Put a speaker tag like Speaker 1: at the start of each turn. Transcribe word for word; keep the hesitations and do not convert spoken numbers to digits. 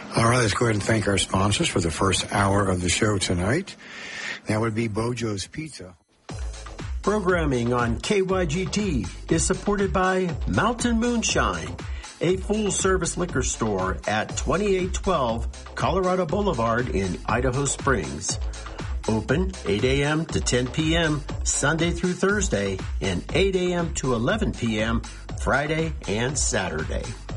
Speaker 1: All right, let's go ahead and thank our sponsors for the first hour of the show tonight. That would be Bojo's Pizza.
Speaker 2: Programming on K Y G T is supported by Mountain Moonshine, a full-service liquor store at twenty-eight twelve Colorado Boulevard in Idaho Springs. Open eight a.m. to ten p.m. Sunday through Thursday and eight a.m. to eleven p.m. Friday and Saturday.